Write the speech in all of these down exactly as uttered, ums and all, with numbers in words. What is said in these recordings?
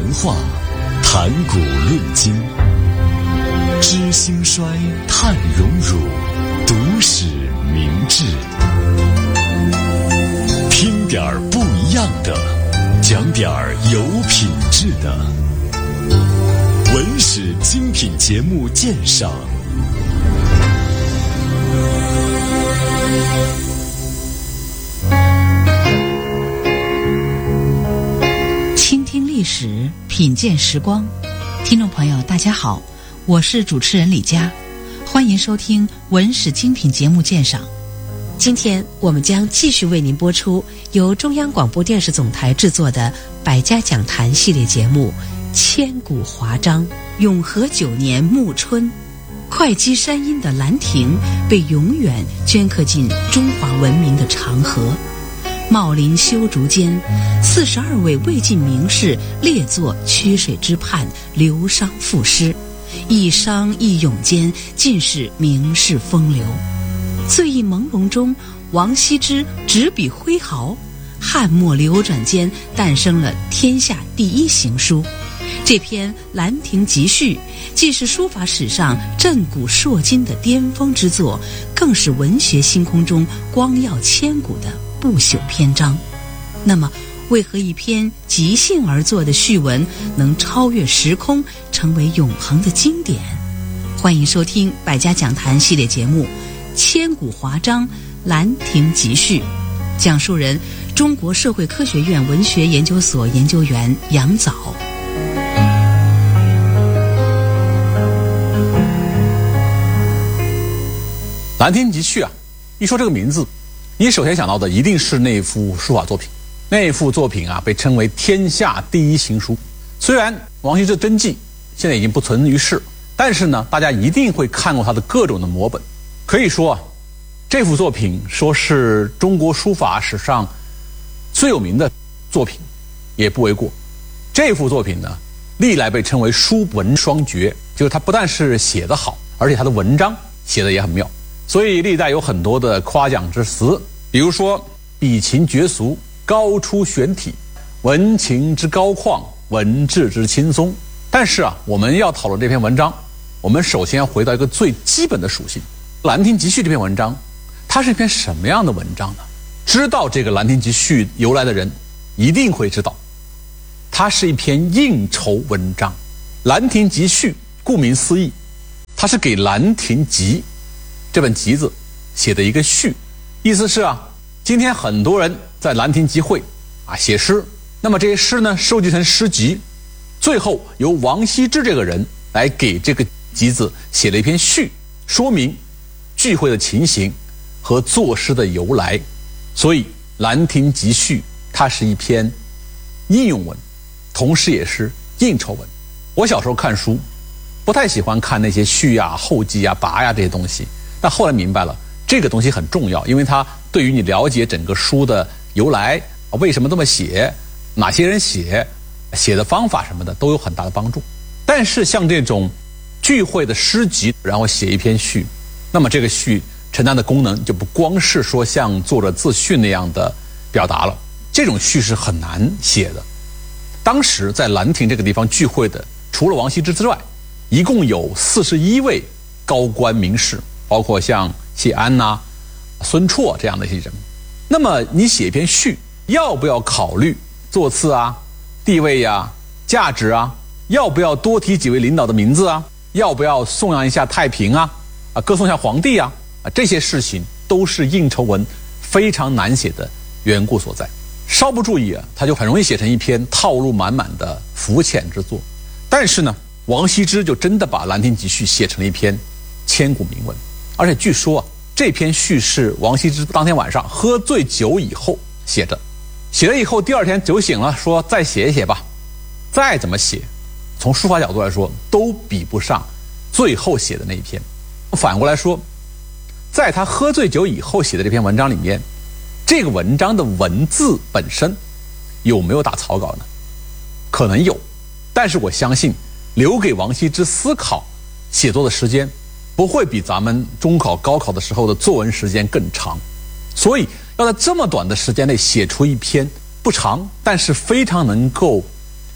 化，谈古论今，知兴衰，探荣辱，读史明智。听点儿不一样的，讲点儿有品质的。文史精品节目鉴赏。 倾听历史，品鉴时光。听众朋友大家好，我是主持人李佳，欢迎收听文史精品节目鉴赏。 今天我们将继续为您播出由中央广播电视总台制作的百家讲坛系列节目《千古华章》。永和九年暮春，会稽山阴的兰亭被永远镌刻进中华文明的长河。茂林修竹间，四十二位魏晋名士列作曲水之畔，流觞赋诗，一觞一咏间尽是名士风流。醉意朦胧中，王羲之执笔挥毫，汉墨流转间诞生了天下第一行书。这篇《兰亭集序》既是书法史上震古烁今的巅峰之作，更是文学星空中光耀千古的不朽篇章。那么，为何一篇即兴而作的序文能超越时空，成为永恒的经典？欢迎收听百家讲坛系列节目《千古华章·兰亭集序》，讲述人中国社会科学院文学研究所研究员杨藻。 兰亭集序啊，一说这个名字，你首先想到的一定是那幅书法作品。那幅作品啊，被称为天下第一行书。虽然王羲之真迹现在已经不存于世，但是呢，大家一定会看过他的各种的摹本。可以说啊，这幅作品说是中国书法史上最有名的作品，也不为过。这幅作品呢，历来被称为书文双绝，就是它不但是写得好，而且它的文章写得也很妙。所以历代有很多的夸奖之词，比如说笔情绝俗，高出玄体，文情之高旷，文质之轻松。但是啊，我们要讨论这篇文章，我们首先要回到一个最基本的属性。《兰亭集序》这篇文章，它是一篇什么样的文章呢？知道这个《兰亭集序》由来的人一定会知道，它是一篇应酬文章。《兰亭集序》顾名思义，它是给《兰亭集》这本集子写的一个序，意思是啊，今天很多人在兰亭集会啊写诗，那么这些诗呢收集成诗集，最后由王羲之这个人来给这个集子写了一篇序，说明聚会的情形和作诗的由来。所以《兰亭集序》它是一篇应用文，同时也是应酬文。我小时候看书不太喜欢看那些序啊、后记啊、跋呀这些东西，但后来明白了，这个东西很重要，因为它对于你了解整个书的由来，为什么这么写，哪些人写，写的方法什么的都有很大的帮助。但是像这种聚会的诗集，然后写一篇序，那么这个序承担的功能就不光是说像作者自序那样的表达了，这种序是很难写的。当时在兰亭这个地方聚会的，除了王羲之之外，一共有四十一位高官名士，包括像谢安呐、啊、孙绰这样的一些人。那么你写一篇序，要不要考虑座次啊、地位呀、啊、价值啊？要不要多提几位领导的名字啊？要不要颂扬一下太平啊？啊，歌颂一下皇帝啊？啊，这些事情都是应酬文非常难写的缘故所在。稍不注意啊，他就很容易写成一篇套路满满的浮浅之作。但是呢，王羲之就真的把《兰亭集序》写成了一篇千古名文。而且据说啊，这篇序是王羲之当天晚上喝醉酒以后写的，写了以后第二天酒醒了，说再写一写吧。再怎么写，从书法角度来说都比不上最后写的那一篇。反过来说，在他喝醉酒以后写的这篇文章里面，这个文章的文字本身有没有打草稿呢？可能有，但是我相信留给王羲之思考写作的时间不会比咱们中考高考的时候的作文时间更长。所以要在这么短的时间内写出一篇不长但是非常能够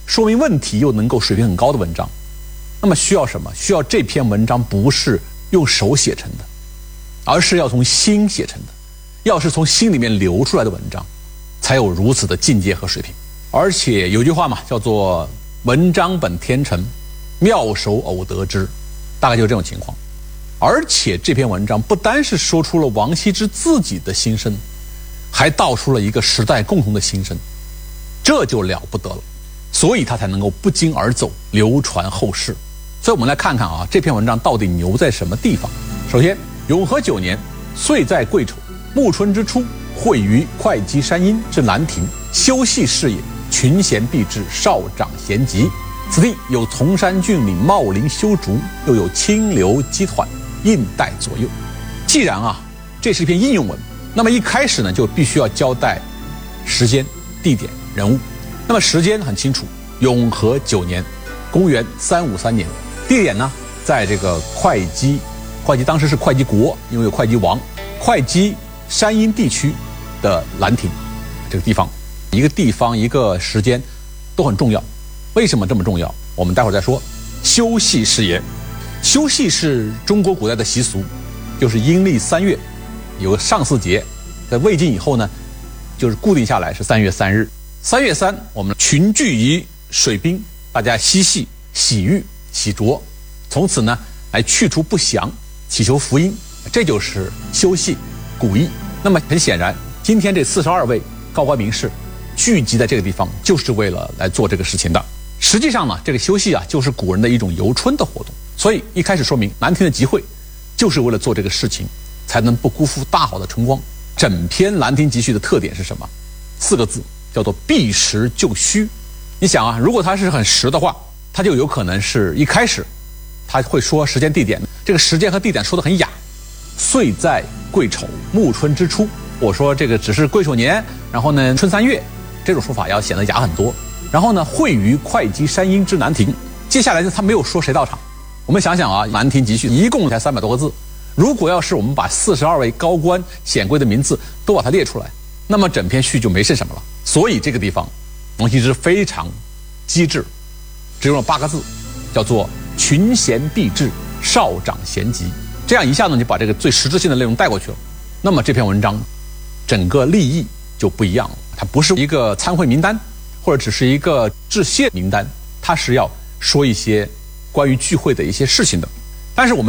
说明问题又能够水平很高的文章，那么需要什么？需要这篇文章不是用手写成的，而是要从心写成的，要是从心里面流出来的文章，才有如此的境界和水平。而且有句话嘛，叫做文章本天成，妙手偶得之，大概就是这种情况。而且这篇文章不单是说出了王羲之自己的心声，还道出了一个时代共同的心声，这就了不得了，所以他才能够不胫而走，流传后世。所以我们来看看啊，这篇文章到底牛在什么地方。首先，永和九年，岁在癸丑，暮春之初，会于会稽山阴之兰亭，修禊事也，群贤毕至，少长咸集。此地有崇山峻岭，茂林修竹，又有清流激湍，映带左右。既然啊，这是一篇应用文，那么一开始呢，就必须要交代时间、地点、人物。那么时间很清楚，永和九年，公元三五三年。地点呢，在这个会稽，会稽当时是会稽国，因为有会稽王。会稽山阴地区的兰亭，这个地方，一个地方一个时间都很重要。为什么这么重要？我们待会儿再说。修禊事也，修禊是中国古代的习俗，就是阴历三月有个上巳节，在魏晋以后呢，就是固定下来是三月三日。三月三，我们群聚于水滨，大家嬉戏、洗浴、洗濯，从此呢来去除不祥，祈求福音，这就是修禊古意。那么很显然，今天这四十二位高官名士聚集在这个地方，就是为了来做这个事情的。实际上呢，这个修禊啊，就是古人的一种游春的活动。所以一开始说明兰亭的集会，就是为了做这个事情，才能不辜负大好的春光。整篇《兰亭集序》的特点是什么？四个字，叫做避实就虚。你想啊，如果它是很实的话，它就有可能是一开始他会说时间地点，这个时间和地点说得很雅。岁在癸丑，暮春之初，我说这个只是癸丑年，然后呢春三月，这种说法要显得雅很多。然后呢，会于会稽山阴之兰亭，接下来呢他没有说谁到场。我们想想啊，《兰亭集序》一共才三百多个字，如果要是我们把四十二位高官显贵的名字都把它列出来，那么整篇序就没剩什么了。所以这个地方，王羲之非常机智，只用了八个字，叫做群贤毕至，少长咸集。这样一下呢，就把这个最实质性的内容带过去了。那么这篇文章，整个立意就不一样了。它不是一个参会名单，或者只是一个致谢名单，它是要说一些关于聚会的一些事情的。但是我们